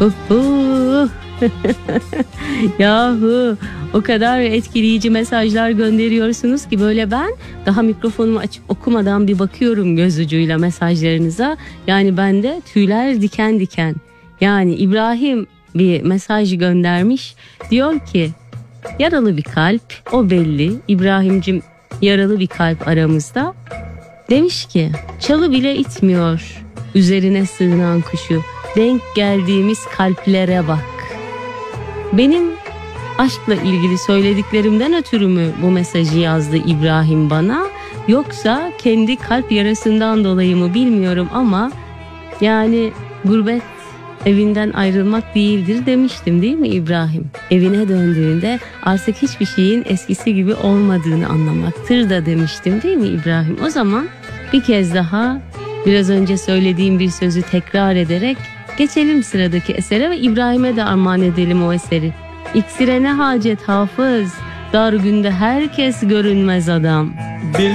Uhu. Yahu o kadar etkileyici mesajlar gönderiyorsunuz ki böyle ben daha mikrofonumu açıp okumadan bir bakıyorum göz ucuyla mesajlarınıza. Yani bende tüyler diken diken. Yani İbrahim bir mesaj göndermiş. Diyor ki yaralı bir kalp, o belli. İbrahim'cim yaralı bir kalp aramızda. Demiş ki çalı bile itmiyor üzerine sığınan kuşu. Denk geldiğimiz kalplere bak. Benim aşkla ilgili söylediklerimden ötürü mü bu mesajı yazdı İbrahim bana? Yoksa kendi kalp yarasından dolayı mı bilmiyorum ama yani gurbet evinden ayrılmak değildir demiştim değil mi İbrahim? Evine döndüğünde artık hiçbir şeyin eskisi gibi olmadığını anlamaktır da demiştim değil mi İbrahim? O zaman bir kez daha biraz önce söylediğim bir sözü tekrar ederek geçelim sıradaki esere ve İbrahim'e de armağan edelim o eseri. İksire ne hacet hafız, dar günde herkes görünmez adam.